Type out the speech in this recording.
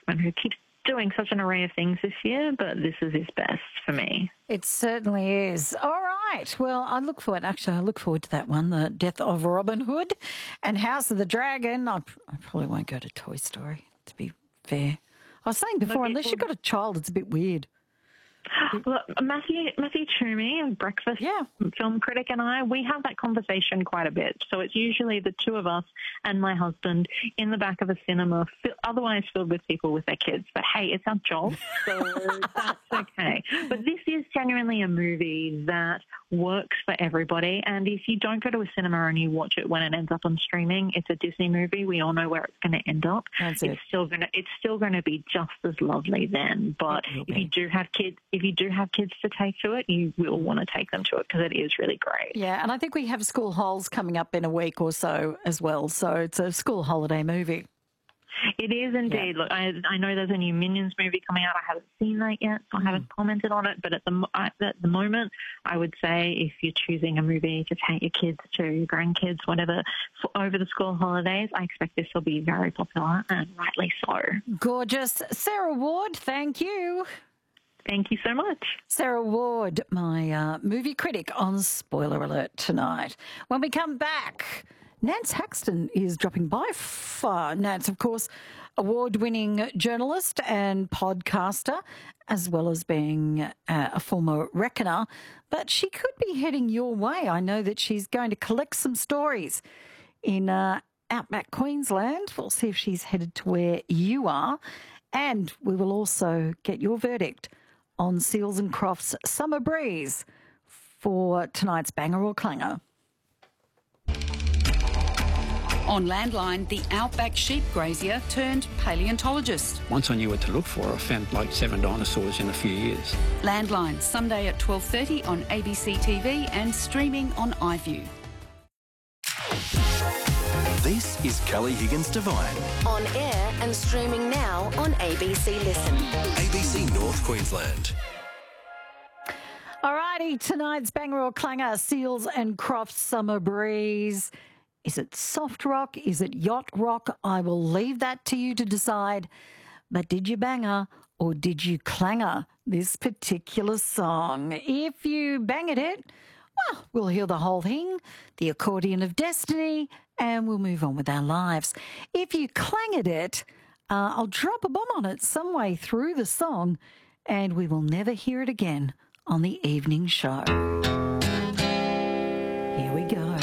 Brockman, who keeps doing such an array of things this year, but this is his best for me. It certainly is. All right. Well, I look forward to that one, The Death of Robin Hood and House of the Dragon. I probably won't go to Toy Story, to be fair. I was saying before, unless you've got a child, it's a bit weird. Look, Matthew Toomey, a Breakfast film critic, and I, we have that conversation quite a bit. So it's usually the two of us and my husband in the back of a cinema, otherwise filled with people with their kids. But hey, it's our job, so that's okay. But this is genuinely a movie that works for everybody. And if you don't go to a cinema and you watch it when it ends up on streaming, it's a Disney movie. We all know where it's going to end up. It's still going to be just as lovely then. But if you do have kids to take to it, you will want to take them to it because it is really great. Yeah, and I think we have school holes coming up in a week or so as well. So it's a school holiday movie. It is indeed. Yeah. Look, I know there's a new Minions movie coming out. I haven't seen that yet, so I haven't commented on it. But at the moment, I would say if you're choosing a movie to take your kids to, your grandkids, whatever, over the school holidays, I expect this will be very popular, and rightly so. Gorgeous. Sarah Ward, thank you. Thank you so much. Sarah Ward, my movie critic on Spoiler Alert tonight. When we come back, Nance Haxton is dropping by. Nance, of course, award-winning journalist and podcaster, as well as being a former reckoner. But she could be heading your way. I know that she's going to collect some stories in outback Queensland. We'll see if she's headed to where you are. And we will also get your verdict on Seals and Crofts' Summer Breeze for tonight's Banger or Clanger. On Landline, the outback sheep grazier turned paleontologist. Once I knew what to look for, I found like 7 dinosaurs in a few years. Landline, Sunday at 12:30 on ABC TV and streaming on iView. This is Kelly Higgins Devine. On air and streaming now on ABC Listen. ABC North Queensland. All righty, tonight's Banger or Clanger, Seals and Crofts' Summer Breeze. Is it soft rock? Is it yacht rock? I will leave that to you to decide. But did you banger or did you clanger this particular song? If you banged it, well, we'll hear the whole thing, the accordion of destiny, and we'll move on with our lives. If you clanged it, I'll drop a bomb on it some way through the song, and we will never hear it again on the evening show. Here we go.